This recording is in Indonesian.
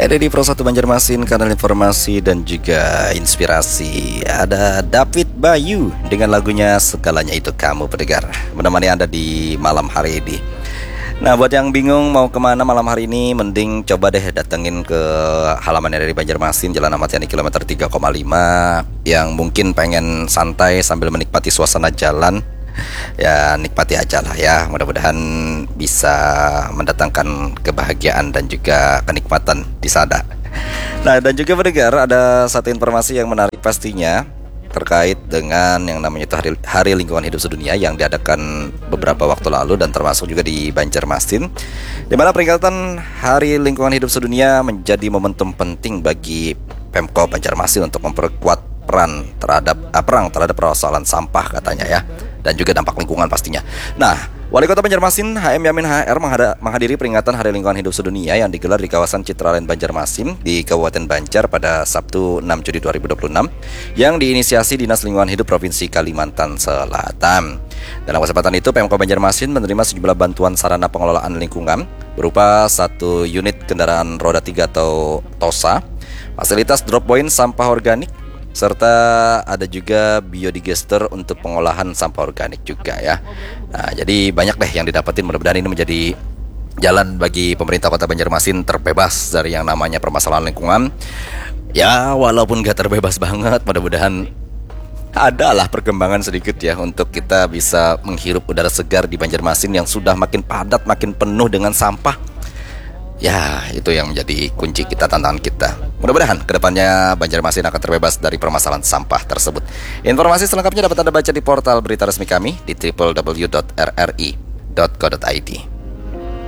Ada di Pro 1 Banjarmasin, kanal informasi dan juga inspirasi. Ada David Bayu dengan lagunya Segalanya Itu Kamu Pendengar, menemani Anda di malam hari ini. Nah, buat yang bingung mau kemana malam hari ini, mending coba deh datengin ke halaman dari Banjarmasin, Jalan Ahmad Yani kilometer 3,5. Yang mungkin pengen santai sambil menikmati suasana jalan, ya nikmati aja lah ya. Mudah-mudahan bisa mendatangkan kebahagiaan dan juga kenikmatan di sana. Nah, dan juga pendengar, ada satu informasi yang menarik pastinya terkait dengan yang namanya itu Hari Lingkungan Hidup Sedunia yang diadakan beberapa waktu lalu dan termasuk juga di Banjarmasin, di mana peringatan Hari Lingkungan Hidup Sedunia menjadi momentum penting bagi Pemkot Banjarmasin untuk memperkuat perang terhadap persoalan sampah katanya ya, dan juga dampak lingkungan pastinya. Nah, Wali Kota Banjarmasin HM Yamin HR menghadiri peringatan Hari Lingkungan Hidup Sedunia yang digelar di kawasan Citraland Banjarmasin di Kabupaten Banjar pada Sabtu 6 Juli 2026 yang diinisiasi Dinas Lingkungan Hidup Provinsi Kalimantan Selatan. Dalam kesempatan itu, Pemkot Banjarmasin menerima sejumlah bantuan sarana pengelolaan lingkungan berupa 1 unit kendaraan roda 3 atau TOSA, fasilitas drop point sampah organik, serta ada juga biodigester untuk pengolahan sampah organik juga ya. Nah, jadi banyak deh yang didapetin. Mudah-mudahan ini menjadi jalan bagi pemerintah Kota Banjarmasin terbebas dari yang namanya permasalahan lingkungan. Ya, walaupun gak terbebas banget, mudah-mudahan adalah perkembangan sedikit ya untuk kita bisa menghirup udara segar di Banjarmasin yang sudah makin padat, makin penuh dengan sampah. Ya, itu yang menjadi kunci kita, tantangan kita. Mudah-mudahan kedepannya Banjarmasin akan terbebas dari permasalahan sampah tersebut. Informasi selengkapnya dapat Anda baca di portal berita resmi kami di www.rri.co.id.